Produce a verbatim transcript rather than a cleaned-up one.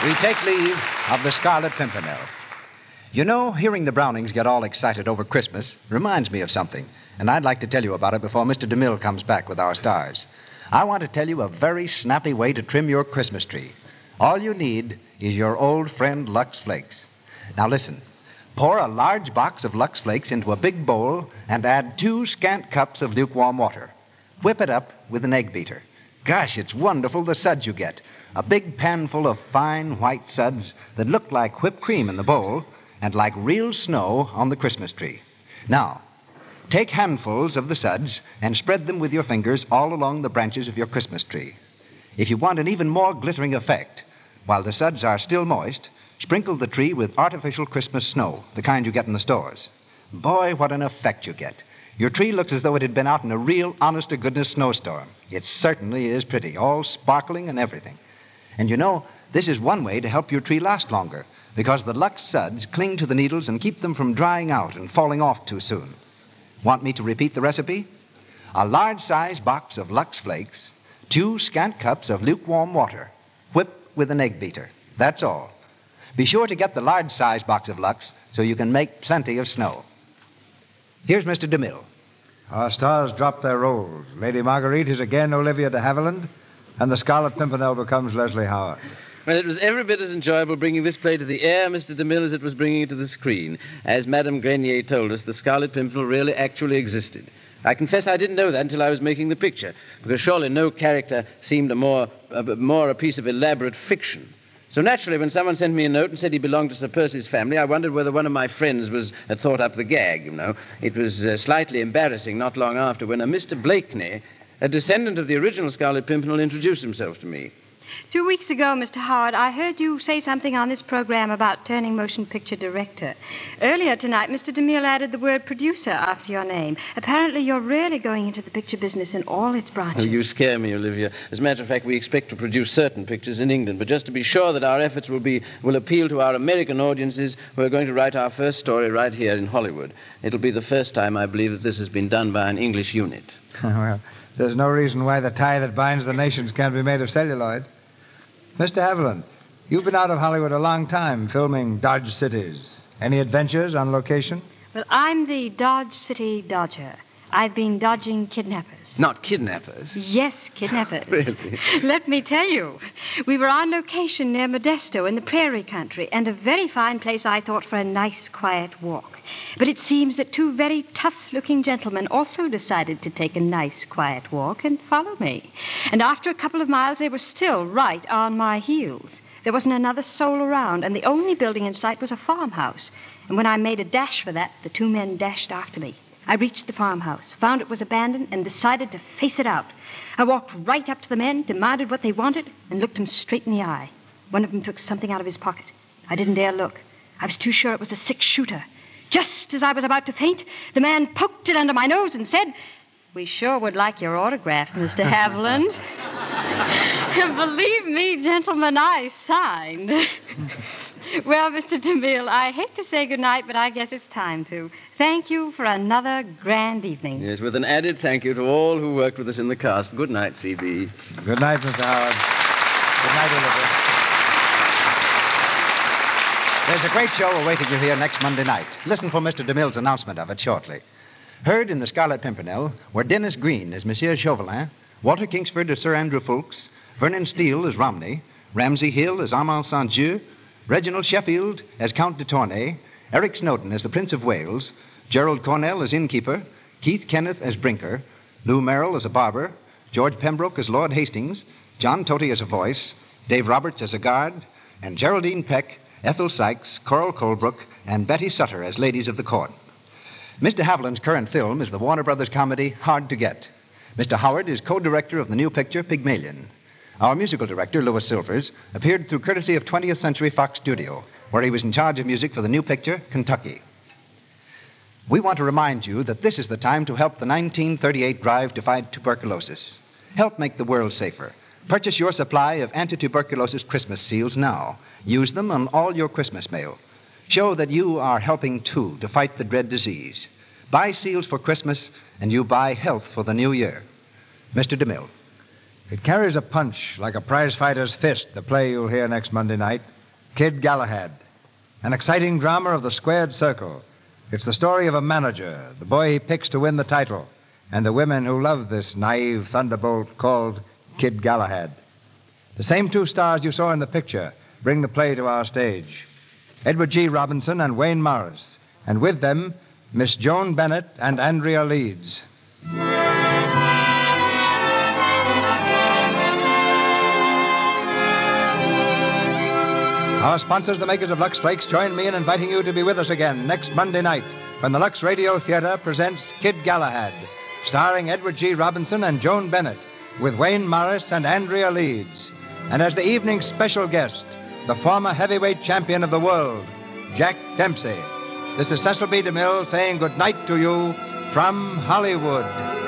we take leave of the Scarlet Pimpernel. You know, hearing the Brownings get all excited over Christmas reminds me of something, and I'd like to tell you about it before Mister DeMille comes back with our stars. I want to tell you a very snappy way to trim your Christmas tree. All you need is your old friend Lux Flakes. Now listen, pour a large box of Lux Flakes into a big bowl and add two scant cups of lukewarm water. Whip it up with an egg beater. Gosh, it's wonderful the suds you get. A big pan full of fine white suds that look like whipped cream in the bowl and like real snow on the Christmas tree. Now, take handfuls of the suds and spread them with your fingers all along the branches of your Christmas tree. If you want an even more glittering effect, while the suds are still moist, sprinkle the tree with artificial Christmas snow, the kind you get in the stores. Boy, what an effect you get. Your tree looks as though it had been out in a real, honest-to-goodness snowstorm. It certainly is pretty, all sparkling and everything. And you know, this is one way to help your tree last longer, because the Lux suds cling to the needles and keep them from drying out and falling off too soon. Want me to repeat the recipe? A large-sized box of Lux Flakes, two scant cups of lukewarm water, whipped with an egg beater. That's all. Be sure to get the large-sized box of Lux so you can make plenty of snow. Here's Mister DeMille. Our stars drop their roles. Lady Marguerite is again Olivia de Havilland, and the Scarlet Pimpernel becomes Leslie Howard. Well, it was every bit as enjoyable bringing this play to the air, Mister DeMille, as it was bringing it to the screen. As Madame Grenier told us, the Scarlet Pimpernel really actually existed. I confess I didn't know that until I was making the picture, because surely no character seemed a more, a, more a piece of elaborate fiction. So naturally, when someone sent me a note and said he belonged to Sir Percy's family, I wondered whether one of my friends was had thought up the gag, you know. It was uh, slightly embarrassing not long after when a Mister Blakeney, a descendant of the original Scarlet Pimpernel, introduced himself to me. Two weeks ago, Mister Howard, I heard you say something on this program about turning motion picture director. Earlier tonight, Mister DeMille added the word producer after your name. Apparently, you're really going into the picture business in all its branches. Oh, you scare me, Olivia. As a matter of fact, we expect to produce certain pictures in England, but just to be sure that our efforts will be will appeal to our American audiences, we're going to write our first story right here in Hollywood. It'll be the first time, I believe, that this has been done by an English unit. Well, there's no reason why the tie that binds the nations can't be made of celluloid. Mister Haviland, you've been out of Hollywood a long time, filming Dodge Cities. Any adventures on location? Well, I'm the Dodge City Dodger. I've been dodging kidnappers. Not kidnappers? Yes, kidnappers. Really? Let me tell you. We were on location near Modesto in the prairie country, and a very fine place, I thought, for a nice, quiet walk. But it seems that two very tough-looking gentlemen also decided to take a nice, quiet walk and follow me. And after a couple of miles, they were still right on my heels. There wasn't another soul around, and the only building in sight was a farmhouse. And when I made a dash for that, the two men dashed after me. I reached the farmhouse, found it was abandoned, and decided to face it out. I walked right up to the men, demanded what they wanted, and looked them straight in the eye. One of them took something out of his pocket. I didn't dare look. I was too sure it was a six-shooter. Just as I was about to faint, the man poked it under my nose and said, "We sure would like your autograph, Mister Haviland." Believe me, gentlemen, I signed. Well, Mister DeMille, I hate to say goodnight, but I guess it's time to. Thank you for another grand evening. Yes, with an added thank you to all who worked with us in the cast. Good night, C B. Good night, Mister Howard. Good night, Olivia. There's a great show awaiting you here next Monday night. Listen for Mister DeMille's announcement of it shortly. Heard in The Scarlet Pimpernel were Dennis Green as Monsieur Chauvelin, Walter Kingsford as Sir Andrew Ffoulkes, Vernon Steele as Romney, Ramsay Hill as Armand Saint-Dieu, Reginald Sheffield as Count de Tournay, Eric Snowden as the Prince of Wales, Gerald Cornell as innkeeper, Keith Kenneth as Brinker, Lou Merrill as a barber, George Pembroke as Lord Hastings, John Toty as a voice, Dave Roberts as a guard, and Geraldine Peck, Ethel Sykes, Coral Colebrook, and Betty Sutter as ladies of the court. Mister Haviland's current film is the Warner Brothers comedy Hard to Get. Mister Howard is co-director of the new picture Pygmalion. Our musical director, Louis Silvers, appeared through courtesy of twentieth Century Fox Studio, where he was in charge of music for the new picture, Kentucky. We want to remind you that this is the time to help the nineteen thirty-eight drive to fight tuberculosis. Help make the world safer. Purchase your supply of anti-tuberculosis Christmas seals now. Use them on all your Christmas mail. Show that you are helping, too, to fight the dread disease. Buy seals for Christmas, and you buy health for the new year. Mister DeMille. It carries a punch like a prize-fighter's fist, the play you'll hear next Monday night, Kid Galahad, an exciting drama of the squared circle. It's the story of a manager, the boy he picks to win the title, and the women who love this naive thunderbolt called Kid Galahad. The same two stars you saw in the picture bring the play to our stage, Edward G. Robinson and Wayne Morris, and with them, Miss Joan Bennett and Andrea Leeds. Our sponsors, the makers of Lux Flakes, join me in inviting you to be with us again next Monday night when the Lux Radio Theater presents Kid Galahad, starring Edward G. Robinson and Joan Bennett, with Wayne Morris and Andrea Leeds. And as the evening's special guest, the former heavyweight champion of the world, Jack Dempsey. This is Cecil B. DeMille saying good night to you from Hollywood.